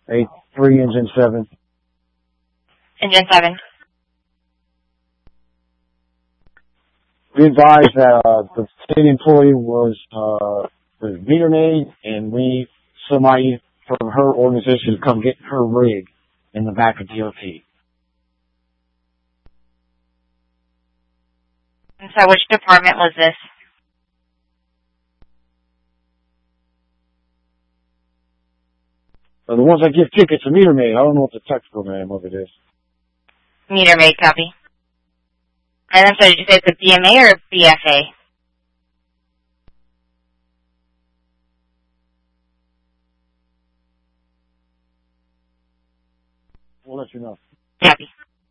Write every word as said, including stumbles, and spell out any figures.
eight three, engine seven. Engine seven. We advised that uh, the state employee was uh, the meter maid, and we somebody from her organization to come get her rig in the back of D O T. And so which department was this? So the ones that give tickets are meter maid. I don't know what the technical name of it is. Meter maid, copy. And I'm sorry, did you say it's a B M A or a B F A? We'll let you know. Copy.